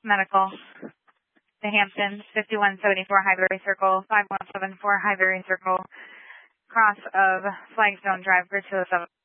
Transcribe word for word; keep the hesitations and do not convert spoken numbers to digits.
Medical, the Hamptons, fifty-one seventy-four Highbury Circle, five one seven four Highbury Circle, cross of Flagstone Drive, Bridge to the seven.